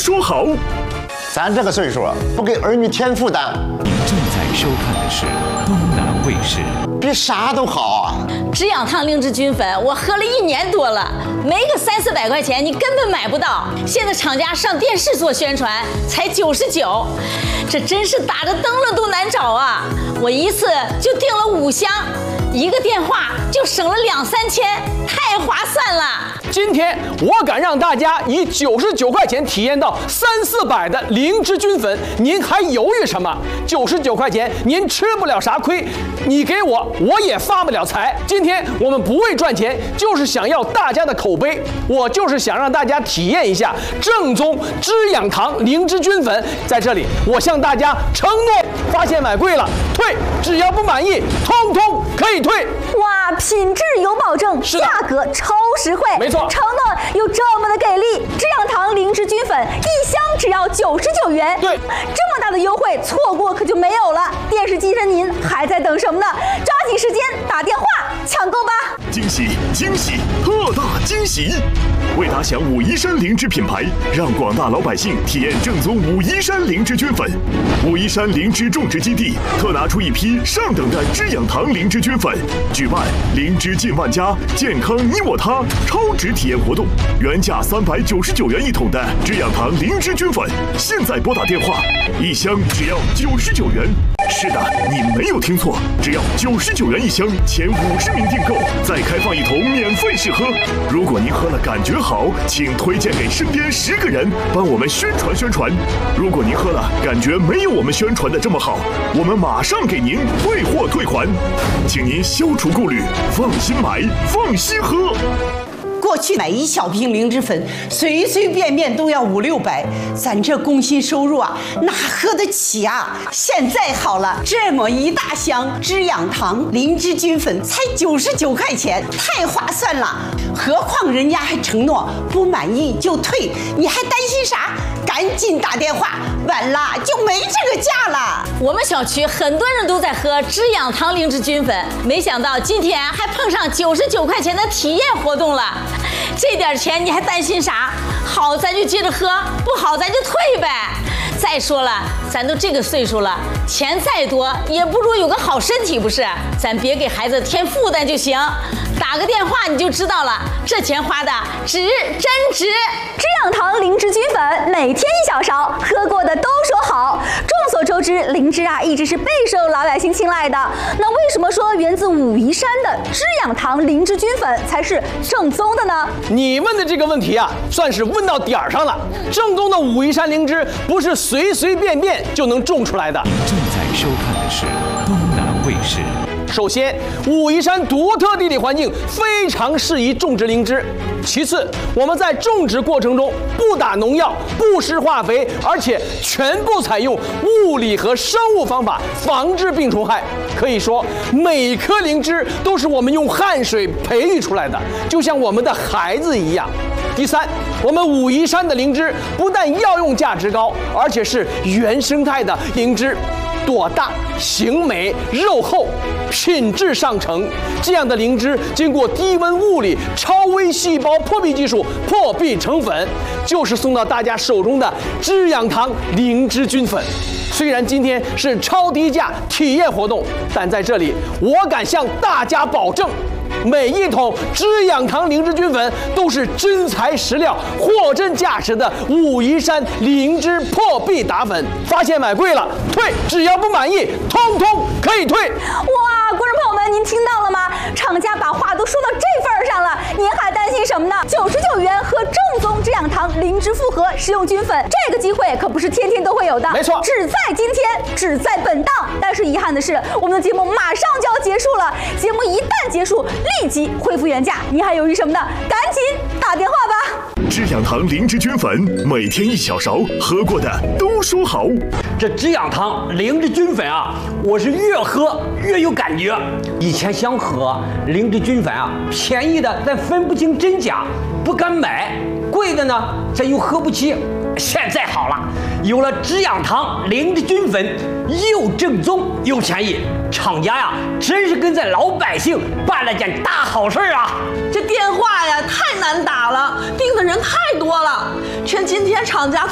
说好。 咱这个岁数不给儿女添负担。 您正在收看的是东南卫视。 比啥都好啊！ 止痒糖灵芝菌粉，我喝了1年多了，没个300-400块钱，你根本买不到。现在厂家上电视做宣传，才99，这真是打着灯笼都难找啊！我一次就订了5箱，1个电话就省了2-3千，太划算了。 今天我敢让大家以99块钱体验到300-400的灵芝菌粉，您还犹豫什么？99块钱您吃不了啥亏，你给我也发不了财。今天我们不为赚钱，就是想要大家的口碑，我就是想让大家体验一下正宗止痒糖灵芝菌粉。在这里，我向大家承诺，发现买贵了退，只要不满意，通通可以退。 哇，品质有保证，价格超实惠， 没错， 承诺有这么的给力。止痒糖灵芝菌粉1箱只要99元， 对， 这么大的优惠，错过可就没有了。电视机前您还在等什么呢？抓紧时间打电话抢购吧！ 惊喜惊喜，特大惊喜！为打响武夷山灵芝品牌，让广大老百姓体验正宗武夷山灵芝菌粉。武夷山灵芝种植基地特拿出一批上等的止痒糖灵芝菌粉，举办灵芝进万家，健康你我他超值体验活动。原价399元1桶的止痒糖灵芝菌粉，现在拨打电话，1箱只要99元。是的，你没有听错，只要99元1箱，前50名订购再开放1桶免费试喝。如果您喝了感觉好，请推荐给身边10个人，帮我们宣传宣传。如果您喝了感觉没有我们宣传的这么好，我们马上给您退货退款，请您消除顾虑，放心买，放心喝。 过去买1小瓶灵芝粉，随随便便都要500-600，咱这工薪收入啊，哪喝得起啊？现在好了，这么一大箱止痒糖灵芝菌粉才99块钱，太划算了。何况人家还承诺不满意就退，你还担心啥？赶紧打电话，晚了就没这个价了。 我们小区很多人都在喝止痒糖灵芝菌粉，没想到今天还碰上99块钱的体验活动了。这点钱你还担心啥？好咱就接着喝，不好咱就退呗。再说了，咱都这个岁数了，钱再多也不如有个好身体，不是？咱别给孩子添负担就行。打个电话你就知道了，这钱花的值，真值。 止痒糖灵芝菌粉每天1小勺，喝过的都说好。众所周知，灵芝啊一直是备受老百姓青睐的。那为什么说源自武夷山的止痒糖灵芝菌粉才是正宗的呢？ 你问的这个问题啊，算是问到点儿上了。正宗的武夷山灵芝不是随随便便就能种出来的。 您正在收看的是东南卫视。 首先，武夷山独特地理环境非常适宜种植灵芝。其次，我们在种植过程中不打农药、不施化肥，而且全部采用物理和生物方法防治病虫害。可以说，每一颗灵芝都是我们用汗水培育出来的，就像我们的孩子一样。第三，我们武夷山的灵芝不但药用价值高，而且是原生态的灵芝。朵大、形美、肉厚，品质上乘。这样的灵芝经过低温物理、超微细胞破壁技术破壁成粉，就是送到大家手中的止痒糖灵芝菌粉。虽然今天是超低价体验活动，但在这里我敢向大家保证，每1桶止痒糖灵芝菌粉都是真材实料、货真价实的武夷山灵芝破壁打粉。发现买贵了退，只要不满意，通通可以退。 哇，观众朋友们，您听到了吗？厂家把话都说到这份儿上了，您还担心什么呢？99元喝正宗止痒糖灵芝复合食用菌粉，这个机会可不是天天都会有的， 没错， 只在今天，只在本档。但是遗憾的是，我们的节目马上就要结束了，节目一旦结束，立即恢复原价，你还犹豫什么呢？赶紧打电话吧！ 止痒糖灵芝菌粉每天1小勺，喝过的都说好。 这止痒糖灵芝菌粉啊，我是越喝越有感觉。以前想喝灵芝菌粉啊，便宜的咱分不清真假，不敢买；贵的呢，咱又喝不起。现在好了，有了止痒糖灵芝菌粉，又正宗又便宜，厂家呀真是跟咱老百姓办了件大好事啊！ 这电话呀太难打了，订的人太多了，劝今天厂家